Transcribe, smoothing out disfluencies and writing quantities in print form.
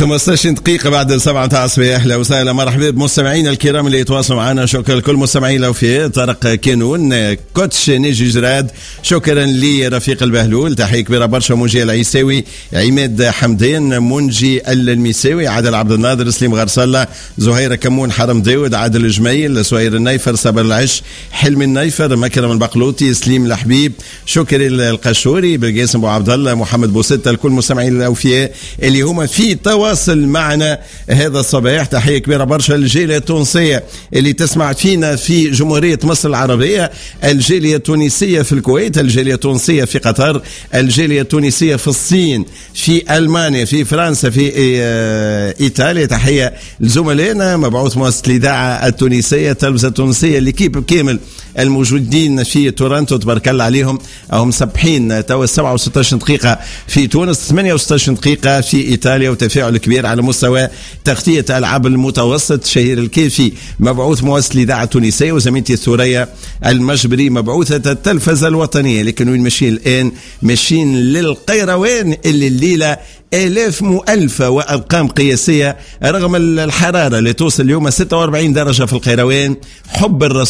15 دقيقة بعد 7 الصباح. أهلا وسهلا، مرحبا بمستمعينا الكرام اللي يتواصلوا معنا. شكرا لكل مستمعينا وفي طارق كانون كوتش نيجي جراد. شكرا لرفيق البهلول، تحية كبيرة برشا. منجي العيساوي، عماد حمدان، منجي الميساوي، عادل عبد الناظر، سليم غرسلة، زهير كمون، حرم داود، عادل الجميل، سوير النيفر، صبر العش، حلمي النيفر، مكرم البقلوطي، سليم الحبيب، شكري القشوري، بالقاسم ابو عبد الله، محمد بوستة، الكل مستمعين الاوفياء اللي هما في تواصل معنا هذا الصباح. تحيه كبيره برشا للجاليه التونسيه اللي تسمع فينا في جمهوريه مصر العربيه، الجاليه التونسيه في الكويت، الجاليه التونسيه في قطر، الجاليه التونسيه في الصين، في المانيا، في فرنسا، في ايطاليا. تحيه لزملائنا مبعوث مؤسسه الاذاعه التونسيه، التلفزه التونسيه، الليكيب كامل الموجودين في تورنتو، تبارك الله عليهم. هم مسبحين توا 67 دقيقه في تونس، 68 دقيقه في ايطاليا، وتفاعل كبير على مستوى تغطيه العاب المتوسط. شهير الكيفي مبعوث مؤسسه الاذاعه التونسيه، وزميلتي الثوريه المجبري مبعوثه التلفزه الوطنيه. لكن وين ماشيين الان؟ ماشيين للقيروان اللي الليله آلاف مؤلفة وأرقام قياسية رغم الحرارة اللي توصل اليوم 46 درجة في القيروان. حب الرسول